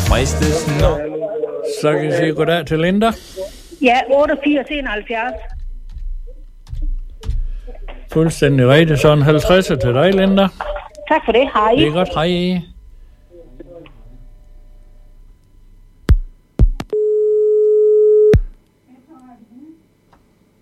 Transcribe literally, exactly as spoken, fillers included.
fristelsen nok. Så kan jeg sige goddag til Linda. Ja, otteogfirs enoghalvfjerds. Fuldstændig rigtigt. Så en halvtredser til dig, Linda. Tak for det. Hej. Det er godt. Hej.